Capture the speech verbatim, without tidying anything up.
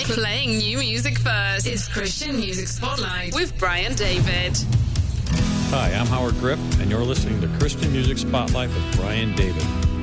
Playing new music first. It's Christian Music Spotlight with Brian David. Hi, I'm Howard Grip, and you're listening to Christian Music Spotlight with Brian David.